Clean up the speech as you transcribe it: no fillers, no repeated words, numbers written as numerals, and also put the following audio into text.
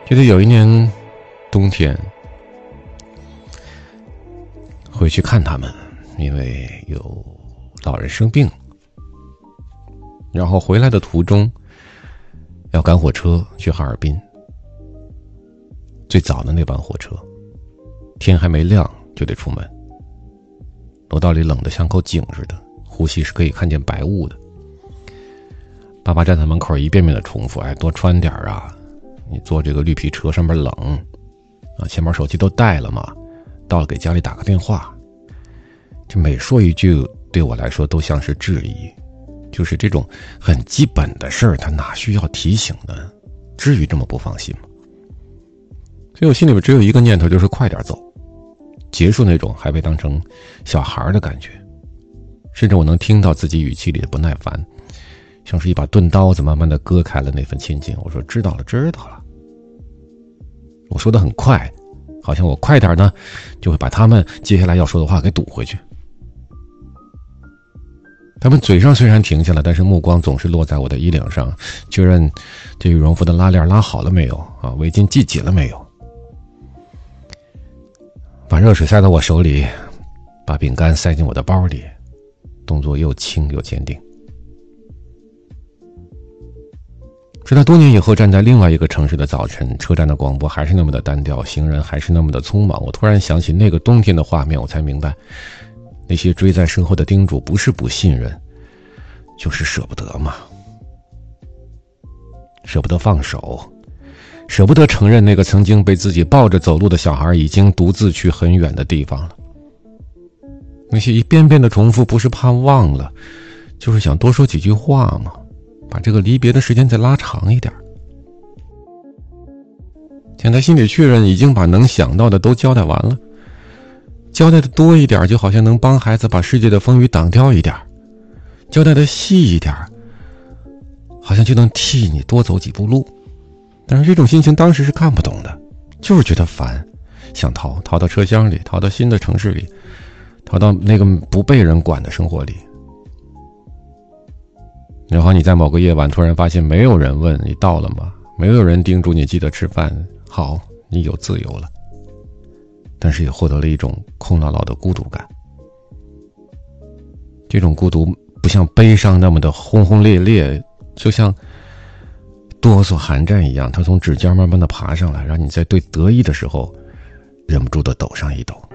记得有一年冬天回去看他们，因为有老人生病，然后回来的途中要赶火车去哈尔滨，最早的那班火车，天还没亮就得出门，楼道里冷得像口井似的，呼吸是可以看见白雾的。爸爸站在门口一遍遍的重复，多穿点啊，你坐这个绿皮车上面冷啊，钱包手机都带了嘛，到了给家里打个电话。这每说一句对我来说都像是质疑，就是这种很基本的事儿他哪需要提醒呢？至于这么不放心吗？所以我心里边只有一个念头，就是快点走，结束那种还被当成小孩的感觉。甚至我能听到自己语气里的不耐烦，像是一把钝刀子慢慢的割开了那份亲近。我说知道了知道了，我说的很快，好像我快点呢就会把他们接下来要说的话给堵回去。他们嘴上虽然停下了，但是目光总是落在我的衣领上，确认这羽绒服的拉链拉好了没有啊，围巾系紧了没有。把热水塞到我手里，把饼干塞进我的包里，动作又轻又坚定。直到多年以后，站在另外一个城市的早晨，车站的广播还是那么的单调，行人还是那么的匆忙，我突然想起那个冬天的画面，我才明白，那些追在身后的叮嘱不是不信任，就是舍不得嘛。舍不得放手，舍不得承认那个曾经被自己抱着走路的小孩已经独自去很远的地方了。那些一遍遍的重复，不是怕忘了，就是想多说几句话嘛，把这个离别的时间再拉长一点。现在心里确认已经把能想到的都交代完了，交代的多一点，就好像能帮孩子把世界的风雨挡掉一点，交代的细一点，好像就能替你多走几步路。但是这种心情当时是看不懂的，就是觉得烦，想逃到车厢里，逃到新的城市里，逃到那个不被人管的生活里。然后你在某个夜晚突然发现没有人问你到了吗，没有人叮嘱你记得吃饭，好，你有自由了，但是也获得了一种空落落的孤独感。这种孤独不像悲伤那么的轰轰烈烈，就像哆嗦寒战一样，它从指尖慢慢的爬上来，让你在对得意的时候忍不住的抖上一抖。